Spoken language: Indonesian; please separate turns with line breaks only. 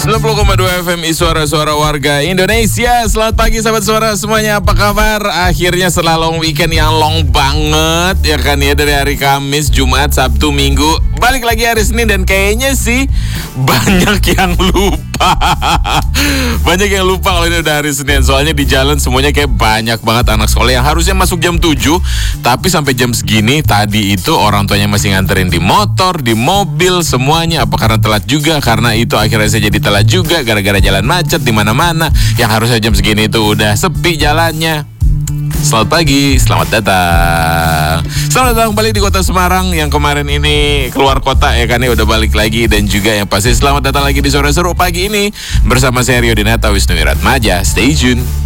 90,2 FM Suara-suara warga Indonesia. Selamat pagi sahabat suara semuanya, apa kabar? Akhirnya setelah long weekend yang long banget ya kan ya, dari hari Kamis, Jumat, Sabtu, Minggu, balik lagi hari Senin. Dan kayaknya sih banyak yang lupa banyak yang lupa kalau ini udah hari Senin. Soalnya di jalan semuanya kayak banyak banget anak sekolah yang harusnya masuk jam 7, tapi sampai jam segini tadi itu orang tuanya masih nganterin di motor, di mobil, semuanya. Apa karena telat juga? Karena itu akhirnya saya jadi telat juga gara-gara jalan macet di mana-mana. Yang harusnya jam segini itu udah sepi jalannya. Selamat pagi, selamat datang. Selamat datang kembali di kota Semarang yang kemarin ini keluar kota ya kan ya, udah balik lagi. Dan juga yang pasti selamat datang lagi di sore seru pagi ini bersama saya Rio Dinata Wisnu Wiratmaja. Stay tune.